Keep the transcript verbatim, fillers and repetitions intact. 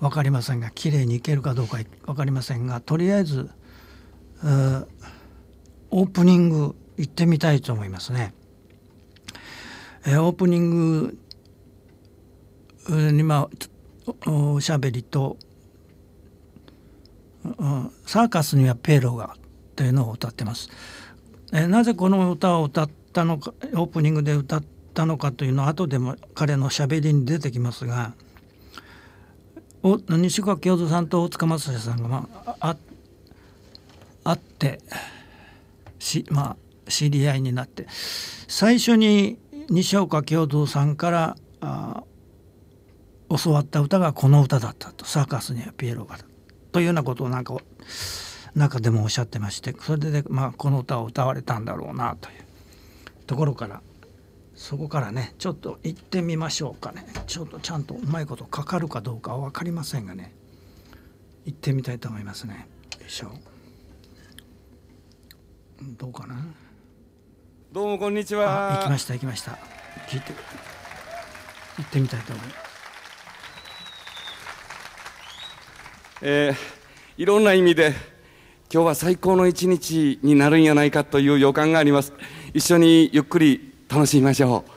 分かりませんが、きれいにいけるかどうか分かりませんが、とりあえずオープニング行ってみたいと思いますね。えー、オープニングにまあおしゃべりとサーカスにはペーロがというのを歌ってます。えー、なぜこの歌を歌ったのか、オープニングで歌ったのかというのは後でも彼のしゃべりに出てきますが、お西川清三さんと大塚正也さんが、まあ、あ会ってし、まあ、知り合いになって、最初に西岡清三さんからあ教わった歌がこの歌だったと、サーカスにはピエロがというようなことをなんか中でもおっしゃってまして、それで、まあ、この歌を歌われたんだろうなというところから、そこからねちょっと行ってみましょうかね。ちょっとちゃんとうまいことかかるかどうかは分かりませんがね、行ってみたいと思いますね。よいしょ。どうかな。 どうもこんにちは。 行きました行きました。聞いて行ってみたいと思います。 えー、いろんな意味で今日は最高の一日になるんやないかという予感があります。一緒にゆっくり楽しみましょう。